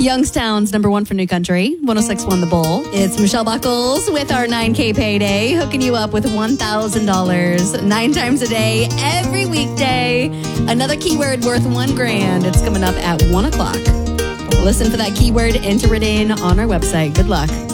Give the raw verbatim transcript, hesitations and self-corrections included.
Youngstown's number one for New Country, one oh six point one The Bull. It's Michelle Buckles with our nine K payday, hooking you up with one thousand dollars nine times a day, every weekday. Another keyword worth one grand. It's coming up at one o'clock. Listen for that keyword, enter it in on our website. Good luck.